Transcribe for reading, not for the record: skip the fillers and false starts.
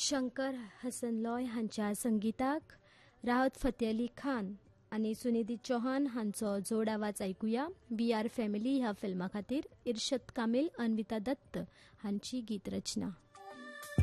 शंकर हसन लॉय हांच्या संगीताक राहत फतेह अली खान आनी सुनिधी चौहान हांचो जोड आवाज आयकुया. BR फॅमिली ह्या फिल्मा खातीर इर्शद कामील, अन्विता दत्त हांची गीत रचना.